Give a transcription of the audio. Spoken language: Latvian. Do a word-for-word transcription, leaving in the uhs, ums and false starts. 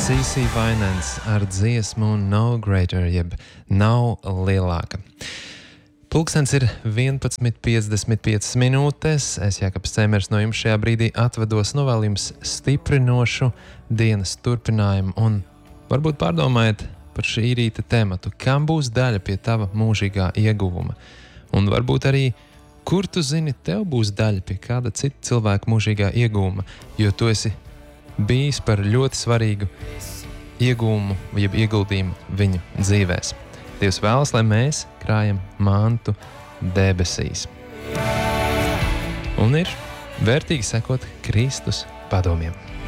Cīsī Vainants ar dziesmu No Greater, jeb Nav lielāka. Pulkstens ir vienpadsmit piecdesmit piecas minūtes. Es, Jākaps Cēmers, no jums šajā brīdī atvedos, novēlu jums stiprinošu dienas turpinājumu un varbūt pārdomājiet par šī rīta tematu, kam būs daļa pie tava mūžīgā ieguvuma. Un varbūt arī, kur tu zini, tev būs daļa pie kāda cita cilvēka mūžīgā ieguvuma, jo tu esi bijis par ļoti svarīgu iegūmu, jeb ieguldījumu viņu dzīvēs. Dievs vēlas, lai mēs krājam mantu debesīs. Un ir vērtīgi sekot Kristus padomiem.